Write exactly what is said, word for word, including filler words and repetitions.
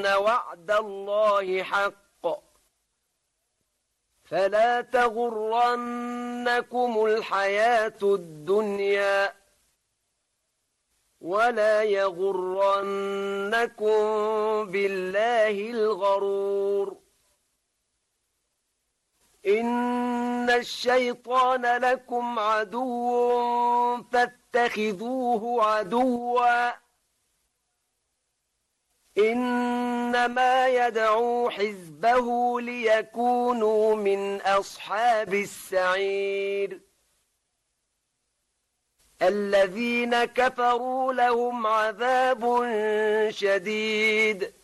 وعد الله حق فلا تغرنكم الحياة الدنيا ولا يغرنكم بالله الغرور إن الشيطان لكم عدو فاتخذوه عدوا إنما يدعو حزبه ليكونوا من أصحاب السعير الذين كفروا لهم عذاب شديد